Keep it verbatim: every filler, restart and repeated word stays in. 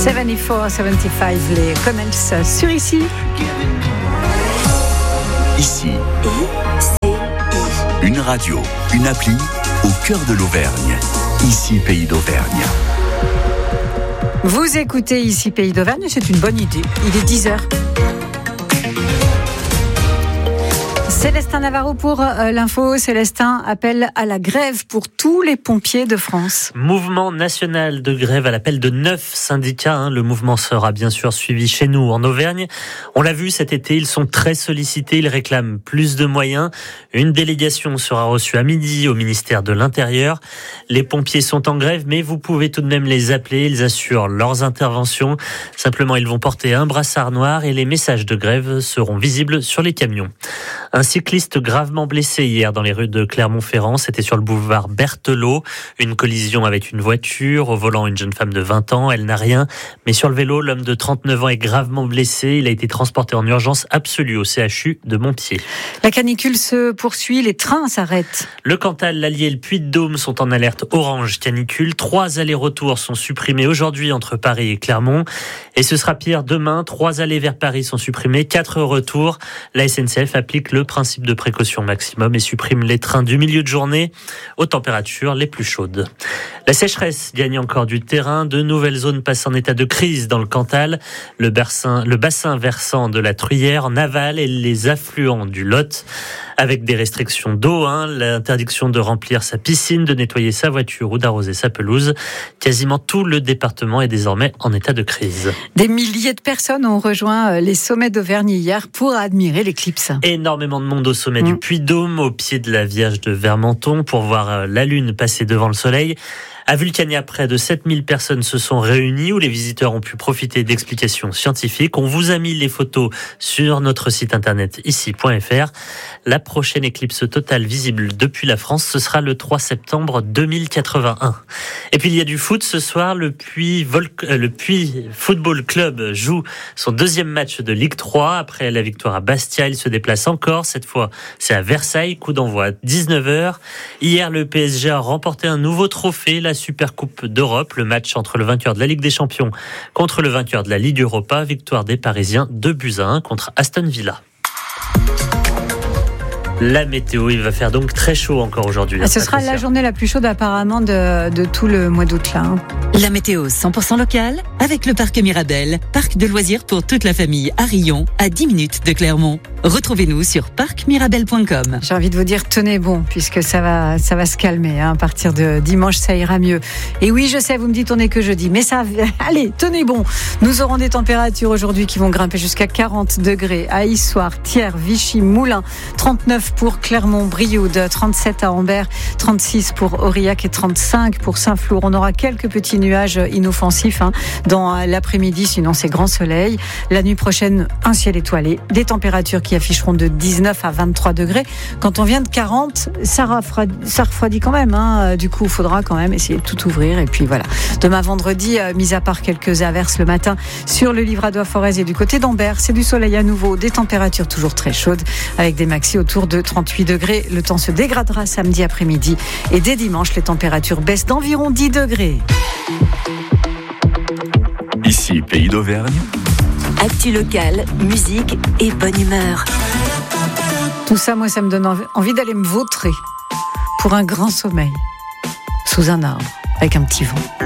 soixante-quatre soixante-quinze, les Connells sur Ici. Ici, une radio, une appli au cœur de l'Auvergne. Ici, Pays d'Auvergne. Vous écoutez Ici Pays d'Auvergne, c'est une bonne idée. Il est dix heures. Célestin Navarro pour euh, l'info. Célestin appelle à la grève pour tous les pompiers de France. Mouvement national de grève à l'appel de neuf syndicats. Hein. Le mouvement sera bien sûr suivi chez nous en Auvergne. On l'a vu cet été, ils sont très sollicités. Ils réclament plus de moyens. Une délégation sera reçue à midi au ministère de l'Intérieur. Les pompiers sont en grève, mais vous pouvez tout de même les appeler. Ils assurent leurs interventions. Simplement, ils vont porter un brassard noir et les messages de grève seront visibles sur les camions. Un cycliste gravement blessé hier dans les rues de Clermont-Ferrand. C'était sur le boulevard Berthelot. Une collision avec une voiture. Au volant, une jeune femme de vingt ans. Elle n'a rien. Mais sur le vélo, l'homme de trente-neuf ans est gravement blessé. Il a été transporté en urgence absolue au C H U de Montpied. La canicule se poursuit. Les trains s'arrêtent. Le Cantal, l'Allier et le Puy-de-Dôme sont en alerte orange canicule. Trois allers-retours sont supprimés aujourd'hui entre Paris et Clermont. Et ce sera pire demain. Trois allées vers Paris sont supprimés. Quatre retours. La S N C F applique le principe de précaution maximum et supprime les trains du milieu de journée aux températures les plus chaudes. La sécheresse gagne encore du terrain. De nouvelles zones passent en état de crise dans le Cantal. Le bassin, le bassin versant de la Truyère en aval et les affluents du Lot. Avec des restrictions d'eau, hein, l'interdiction de remplir sa piscine, de nettoyer sa voiture ou d'arroser sa pelouse. Quasiment tout le département est désormais en état de crise. Des milliers de personnes ont rejoint les sommets d'Auvergne hier pour admirer l'éclipse. Énormément de monde au sommet mmh. du Puy-de-Dôme, au pied de la Vierge de Vermenton, pour voir la Lune passer devant le Soleil. À Vulcania, près de sept mille personnes se sont réunies où les visiteurs ont pu profiter d'explications scientifiques. On vous a mis les photos sur notre site internet ici point f r. La prochaine éclipse totale visible depuis la France, ce sera le trois septembre deux mille quatre-vingt-un. Et puis il y a du foot ce soir. Le Puy, Vol- le Puy Football Club joue son deuxième match de Ligue trois. Après la victoire à Bastia, il se déplace encore. Cette fois, c'est à Versailles. Coup d'envoi à dix-neuf heures. Hier, le P S G a remporté un nouveau trophée, la Supercoupe d'Europe, le match entre le vainqueur de la Ligue des Champions contre le vainqueur de la Ligue Europa. Victoire des Parisiens deux buts à un contre Aston Villa. La météo, il va faire donc très chaud encore aujourd'hui. Ah, ce sera la journée la plus chaude apparemment de, de tout le mois d'août là. Hein. La météo cent pour cent locale avec le parc Mirabel, parc de loisirs pour toute la famille à Rion, à dix minutes de Clermont. Retrouvez-nous sur parc mirabel point com. J'ai envie de vous dire tenez bon puisque ça va, ça va se calmer. Hein. À partir de dimanche, ça ira mieux. Et oui, je sais, vous me dites on est que jeudi, mais ça, allez, tenez bon. Nous aurons des températures aujourd'hui qui vont grimper jusqu'à quarante degrés à Issoire, Thiers, Vichy, Moulins, trente-neuf pour Clermont, Brioude, trente-sept à Ambert, trente-six pour Aurillac et trente-cinq pour Saint-Flour. On aura quelques petits nuages inoffensifs hein, dans l'après-midi, sinon c'est grand soleil. La nuit prochaine, un ciel étoilé, des températures qui afficheront de dix-neuf à vingt-trois degrés. Quand on vient de quarante, ça refroidit, ça refroidit quand même. Hein. Du coup, il faudra quand même essayer de tout ouvrir. Et puis voilà. Demain vendredi, euh, mis à part quelques averses le matin sur le Livradois Forez et du côté d'Ambert, c'est du soleil à nouveau, des températures toujours très chaudes avec des maxis autour de trente-huit degrés. Le temps se dégradera samedi après-midi et dès dimanche, les températures baissent d'environ dix degrés. Ici, Pays d'Auvergne. Actu locale, musique et bonne humeur. Tout ça, moi, ça me donne envie d'aller me vautrer pour un grand sommeil sous un arbre avec un petit vent.